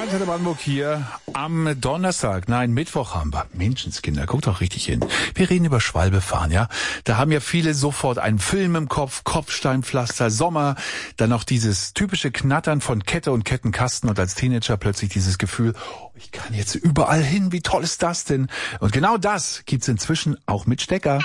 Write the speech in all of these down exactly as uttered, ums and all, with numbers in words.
Antenne Brandenburg hier am Donnerstag, nein, Mittwoch haben wir. Menschenskinder, guckt doch richtig hin. Wir reden über Schwalbefahren, ja. Da haben ja viele sofort einen Film im Kopf, Kopfsteinpflaster, Sommer, dann noch dieses typische Knattern von Kette und Kettenkasten und als Teenager plötzlich dieses Gefühl, oh, ich kann jetzt überall hin, wie toll ist das denn? Und genau das gibt's inzwischen auch mit Stecker.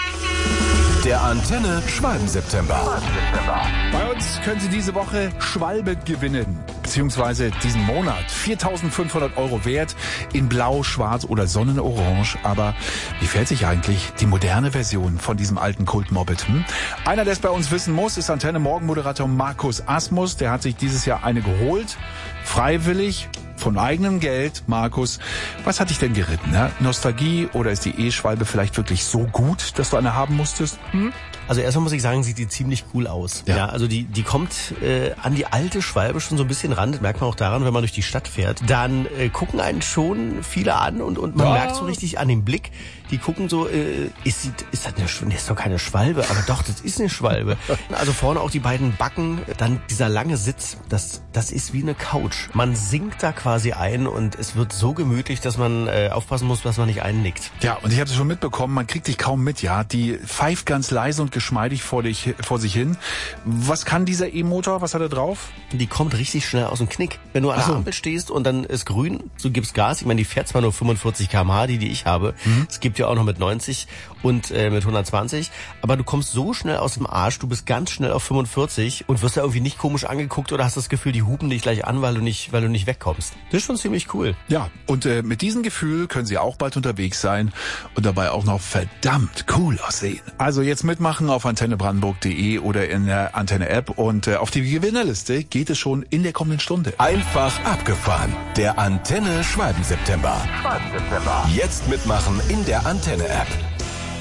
Der Antenne Schwalben-September. Bei uns können Sie diese Woche Schwalbe gewinnen, beziehungsweise diesen Monat. viertausendfünfhundert Euro wert in Blau, Schwarz oder Sonnenorange. Aber wie fährt sich eigentlich die moderne Version von diesem alten Kultmoped? Hm? Einer, der es bei uns wissen muss, ist Antenne-Morgen-Moderator Markus Asmus. Der hat sich dieses Jahr eine geholt, freiwillig, von eigenem Geld. Markus, was hat dich denn geritten? Ne? Nostalgie oder ist die E-Schwalbe vielleicht wirklich so gut, dass du eine haben musstest? Hm? Also erstmal muss ich sagen, sieht die ziemlich cool aus. Ja, ja also die die kommt äh, an die alte Schwalbe schon so ein bisschen ran. Das merkt man auch daran, wenn man durch die Stadt fährt. Dann äh, gucken einen schon viele an und und man ja. merkt so richtig an dem Blick. Die gucken so, äh, ist, sie, ist das eine Schwalbe? Das ist doch keine Schwalbe, aber doch, das ist eine Schwalbe. Also vorne auch die beiden Backen, dann dieser lange Sitz, das das ist wie eine Couch. Man sinkt da quasi ein und es wird so gemütlich, dass man äh, aufpassen muss, dass man nicht einnickt. Ja, und ich habe es schon mitbekommen, man kriegt dich kaum mit, ja. Die pfeift ganz leise und geschmeidig vor, dich, vor sich hin. Was kann dieser E-Motor? Was hat er drauf? Die kommt richtig schnell aus dem Knick. Wenn du an der so. Ampel stehst und dann ist grün, du gibst Gas. Ich meine, die fährt zwar nur fünfundvierzig Kilometer pro Stunde, die, die ich habe. Mhm. Es gibt ja auch noch mit neunzig und äh, mit hundertzwanzig. Aber du kommst so schnell aus dem Arsch, du bist ganz schnell auf fünfundvierzig und wirst da irgendwie nicht komisch angeguckt oder hast das Gefühl, die hupen dich gleich an, weil du nicht, weil du nicht wegkommst. Das ist schon ziemlich cool. Ja, und äh, mit diesem Gefühl können Sie auch bald unterwegs sein und dabei auch noch verdammt cool aussehen. Also jetzt mitmachen auf antenne brandenburg punkt de oder in der Antenne-App und äh, auf die Gewinnerliste geht es schon in der kommenden Stunde. Einfach abgefahren. Der Antenne Schwalben-September. Schwalben-September. Jetzt mitmachen in der Antenne-App.